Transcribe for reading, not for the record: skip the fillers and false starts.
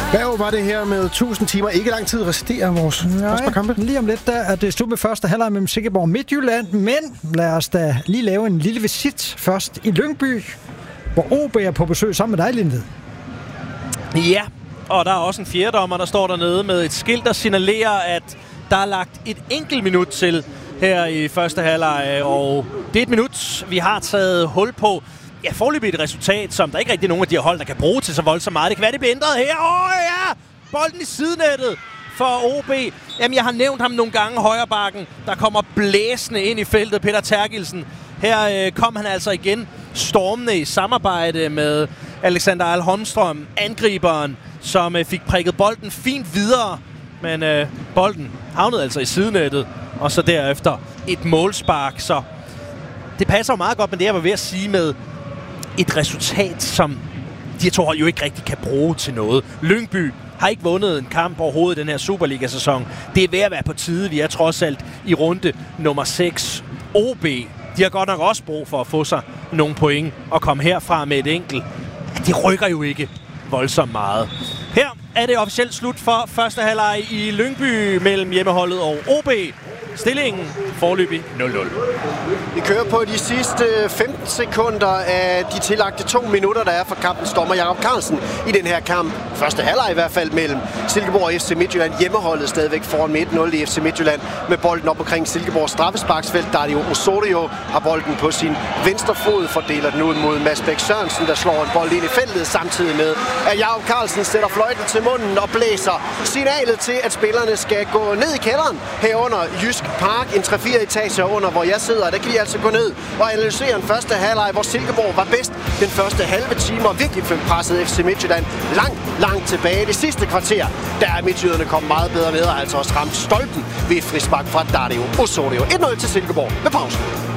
Hvad var det her med 1000 timer? Ikke lang tid residerer vores kampe. Lige om lidt, der er det slut med første halvleg mellem Silkeborg og Midtjylland. Men lad os da lige lave en lille visit først i Lyngby, hvor OB er på besøg sammen med dig, Lindved. Ja, og der er også en fjerdommer, der står dernede med et skilt, der signalerer, at der er lagt et enkelt minut til her i første halvleg. Og det er et minut, vi har taget hul på. Ja, foreløbig et resultat, som der ikke rigtig nogen af de her hold, der kan bruge til så voldsomt meget. Det kan være, det bliver ændret her. Ja! Bolden i sidenettet for OB. Jamen, jeg har nævnt ham nogle gange, højrebakken, der kommer blæsende ind i feltet, Peter Terkelsen. Her kom han altså igen stormende i samarbejde med Alexander Alholmstrøm, angriberen, som fik prikket bolden fint videre. Men bolden havnede altså i sidenettet, og så derefter et målspark. Så det passer jo meget godt med det, jeg var ved at sige med et resultat, som de her to hold jo ikke rigtig kan bruge til noget. Lyngby har ikke vundet en kamp overhovedet i den her Superliga-sæson. Det er ved at være på tide. Vi er trods alt i runde nummer 6. OB, de har godt nok også brug for at få sig nogle point og komme herfra med et enkelt. De rykker jo ikke voldsomt meget. Her er det officielt slut for første halvleg i Lyngby mellem hjemmeholdet og OB. Stillingen foreløbig 0-0. Vi kører på de sidste 15 sekunder af de tillagte 2 minutter, der er for kampens dommer Jakob Carlsen i den her kamp. Første halvleg i hvert fald mellem Silkeborg og FC Midtjylland. Hjemmeholdet stadigvæk foran med 1-0 i FC Midtjylland med bolden op omkring Silkeborgs straffesparksfelt. Dario Osorio har bolden på sin venstre fod, fordeler den ud mod Mads Bæk Sørensen, der slår en bold ind i feltet, samtidig med at Jakob Carlsen sætter fløjten til munden og blæser signalet til, at spillerne skal gå ned i kælderen herunder Jysk Park, en 3-4 etager under, hvor jeg sidder. Der kan de altså gå ned og analysere en første halvleg, hvor Silkeborg var bedst den første halve time og virkelig fik presset FC Midtjylland langt tilbage. Det sidste kvarter, der er midtjyderne kommet meget bedre med og altså også ramt stolpen ved et frispark fra Dario Osorio. 1-0 til Silkeborg ved pausen.